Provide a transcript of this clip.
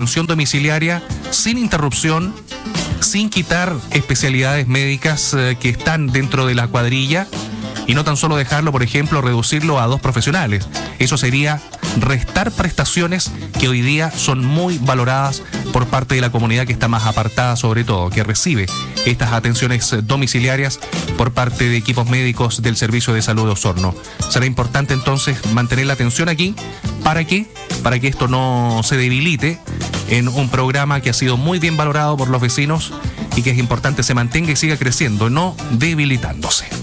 atención domiciliaria sin interrupción, sin quitar especialidades médicas que están dentro de la cuadrilla, y no tan solo dejarlo, por ejemplo, reducirlo a 2 profesionales. Eso sería restar prestaciones que hoy día son muy valoradas por parte de la comunidad que está más apartada, sobre todo, que recibe estas atenciones domiciliarias por parte de equipos médicos del Servicio de Salud de Osorno. Será importante entonces mantener la atención aquí para que esto no se debilite en un programa que ha sido muy bien valorado por los vecinos y que es importante se mantenga y siga creciendo, no debilitándose.